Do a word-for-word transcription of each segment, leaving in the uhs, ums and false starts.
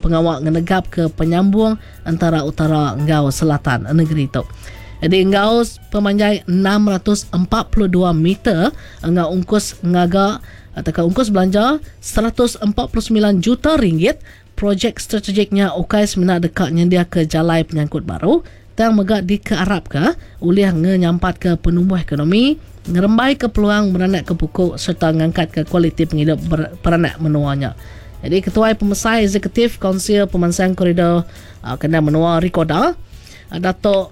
pengawal ngenegap ke penyambung antara utara ngau selatan negeri tu. Jadi ngau pemanjai enam ratus empat puluh dua meter, ngau ungkus ngaga atau ungkus belanja seratus empat puluh sembilan juta ringgit. Projek strategiknya ukai seminat dekat nyendia ke jalai penyangkut baru yang megak dikearap ke oleh ngenyampat ke penumbuh ekonomi, ngerembai ke peluang beranak ke pokok serta ngangkat ke kualiti penghidup beranak menuanya. Jadi Ketua Pemesai Eksekutif Kaunsil Pemansang Koridor uh, Kendal Menua Rikoda, uh, Dato'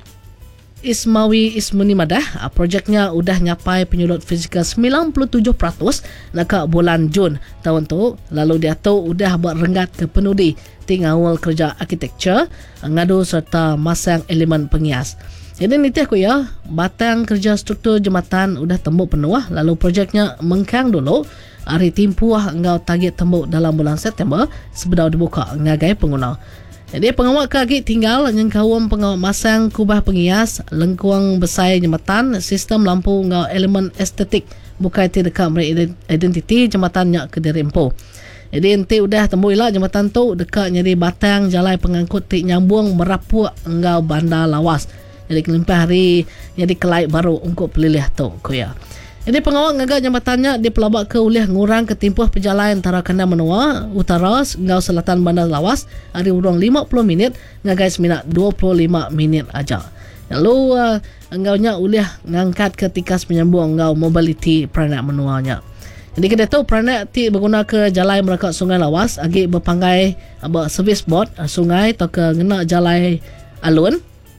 Ismawi Ismuni Madah, uh, projeknya udah nyapai penyulut fizikal sembilan puluh tujuh peratus dekat bulan Jun tahun tu. Lalu dia tu udah buat renggat ke penudi tingawal kerja arkitektur, uh, ngadu serta masang elemen penghias. Jadi niti aku ya, batang kerja struktur jembatan udah tembuk penuh, lalu projeknya mengkang dulu. Hari timpuah engkau target tembuk dalam bulan September sebelum dibuka ngagai pengguna. Jadi pengawal kaki tinggal nyengkawam pengawal masang kubah penghias, lengkuang besai jembatan, sistem lampu ngau elemen estetik bukai ti dekat meri identiti jembatannya ke Derempo. Jadi enti udah tembuk ilah jembatan tu dekat jadi batang jalai pengangkut ti nyambung merapuak ngau bandar lawas. Jadi kelimpah hari jadi kelait baru untuk pelilih tu kuya. Jadi pengawal ngagak jembatannya dipelabak ke oleh ngurang ketimpuh perjalanan antara Kendal Menua Utara ngau selatan bandar lawas hari urang lima puluh minit ngagai seminat dua puluh lima minit aja. Lalu uh, ngaunya oleh ngangkat ke tikas penyambung ngau mobility peranak menuanya. Jadi kita tahu peranak ti berguna ke jalai merekat sungai lawas agi berpanggai uh, servis board uh, sungai atau ke ngena jalai alun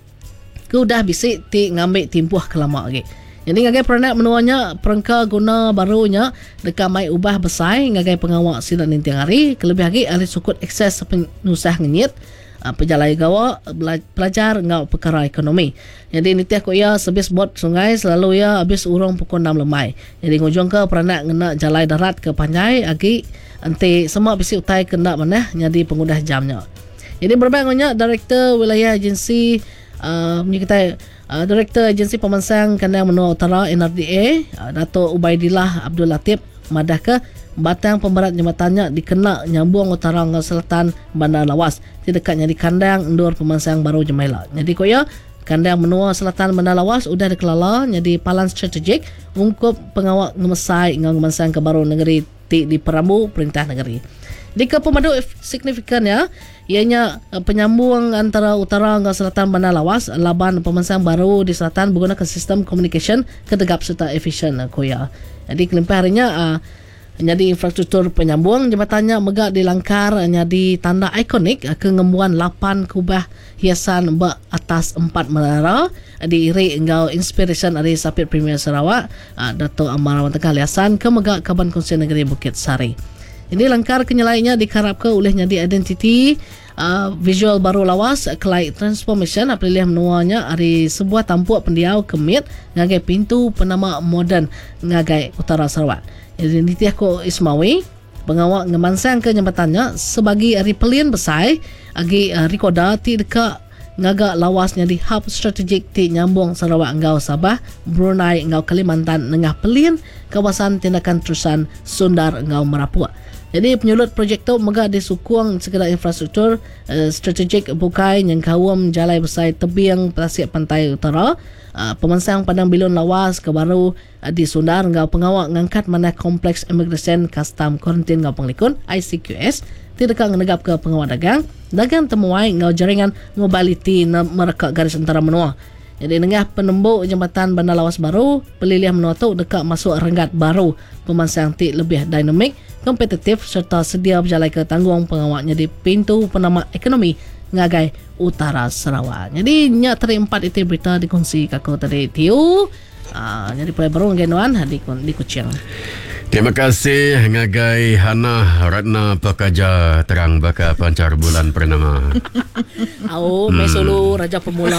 ke udah bisik ti ngambil timpuh ke lama lagi. Jadi ngagai peranak menuanya perangka guna barunya dekat mai ubah besai ngagai pengawal silat nintiang hari kelebih lagi ahli sukut akses penusah ngenyit pejalai gawa pelajar ngau perkara ekonomi. Jadi niti aku ya servis bot sungai selalu ya habis urang pukul enam lemai. Jadi ngujung ke peranak ngena jalai darat ke Panjai agi ante semua bisi utai kena mana jadi pengudah jamnya. Jadi berbangnya Direktur Wilayah Agensi uh, kita Uh, Direktur Agensi Pemansang Kendal Menua Utara N R D A, uh, Dato' Ubaidillah Abdul Latif madah ke batang pemberat jembatannya dikena nyambung utara ngau selatan bandar lawas di dekatnya di kandang endur Pemansang Baru Jemaila. Jadi koya Kendal Menua Selatan bandar lawas udah dikelala jadi palan strategik untuk pengawal ngemesai ngau Pemansang ke baru negeri ti di Perambu Perintah Negeri. Di ke pemadu signifikan ya, ianya penyambung antara utara dengan selatan bandar lawas, laban Pemansang Baru di selatan menggunakan sistem komunikasi kedegap serta efisien koya. Jadi kelimpah harinya uh, jadi infrastruktur penyambung jembatannya megak dilangkar jadi tanda ikonik uh, kengembuan lapan kubah hiasan bak atas empat menara diiri engkau inspiration dari Sapit Premier Sarawak, uh, Dato' Amarawan Tengah Liasan ke megak Kaban Kongsi Negeri Bukit Sari. Ini langkar kenyalainnya dikarapkan oleh jadi identiti uh, visual baru lawas kelai transformation apabila menuanya dari sebuah tampuk pendiau kemit ngagai pintu penama moden ngagai utara Sarawak. Jadi niti aku Ismawi pengawal ngemansang ke jembatannya sebagai hari pelin besai agi uh, Rikoda ti dekat ngagak lawasnya di hub strategik ti nyambung Sarawak ngau Sabah, Brunei ngau Kalimantan Tengah pelin kawasan tindakan terusan Sundar ngau Merapua. Jadi penyulut projek tu megak disukung segala infrastruktur uh, strategik bukai yang kawam jalai besar tebiang tasik pantai utara, uh, Pemansang Padang Bilun lawas ke baru uh, di Sundar ngau pengawal ngangkat mana kompleks imigresen custom kuarantin ngau Penglikun I C Q S tidak ngenegap ke pengawal dagang dagang temuai ngau jaringan mobility mereka garis antara menua. Jadi dengan penembuk jembatan bandar lawas baru, pelilihan menua tu dekat masuk renggat baru Pemansang ti lebih dinamik, kompetitif serta sedia berjalan ke tanggung pengawalnya di pintu penama ekonomi ngagai utara Sarawak. Jadi nyak teri empat itu berita dikongsi kakak tadi tiu. Ah, jadi pulai baru ngenuan di di Kuching. Terima kasih ngagai Hana Ratna Pekaja Terang Baka Pancar Bulan Purnama. Au, hmm. Mesulu Raja Pemula.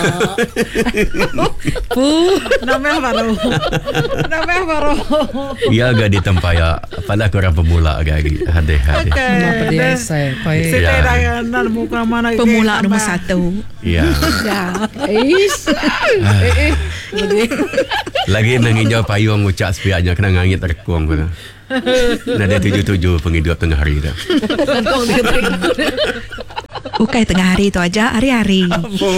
Pu, nama baru. Nama baru. Ya agak ditempaya pada korang pemula agak hadeh hadeh. Kenapa dia saya? Saya dah muka mana pemula nombor satu. Ya. Ya. Is. Eh eh. Lagi menginjau payung ucap sepiaknya kena ngangit terkuang pun. Nah dia tujuh-tujuh penghidup tengah hari dah. Ukai tengah hari tu aja, hari-hari.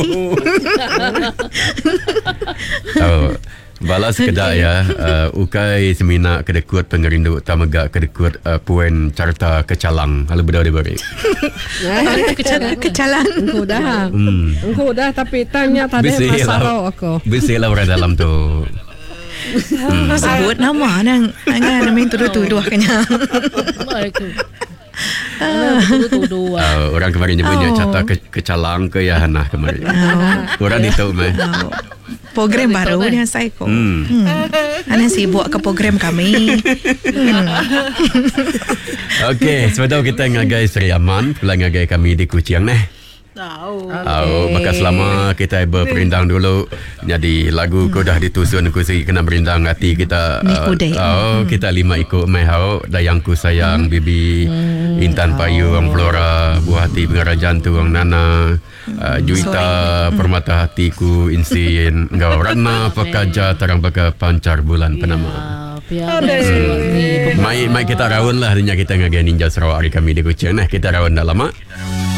Oh, balas kedak ya. Uh, ukai semina kedekut pengerindu tamagak kedekut uh, puan carta kecalang. Halo beda di bari. Kecalan. Kecalan. Engkau dah. Hmm. Engkau dah tapi tanya tadi Bisik masalah lah. aku. Bisik lah orang dalam tu. Hmm. Sebut nama nang nang main tuduh-tuduh kanya. Tuduh-tuduh. Uh, orang kemarin nyebutnya Oh. carta ke, kecalang ke ya Hana kemarin. Orang itu mah. Oh. Program baru ni saya ko. Hmm. Hmm. Ana sibuk ke program kami. Hmm. Okey, sebab kita ngagai Seri Aman, pulang ngagai kami di Kuching neh. Tahu. Oh, maka selama kita berperindang dulu, jadi lagu ko dah ditusun ku si kena berindang hati kita. Ni ku dek. Oh, kita lima ikut mai hau dayangku sayang Bibi, Intan Payu, Ang Flora, buah hati pengarajaan tu Ang Nana, uh, Juita, permata hatiku Insin, Ngau Ratna Pekaja Terang Baka Pancar Bulan Penama. Mai mai kita raun lah, kita ngagai Ninja Sarawak hari kami di Kuching nah, kita raun dah lama.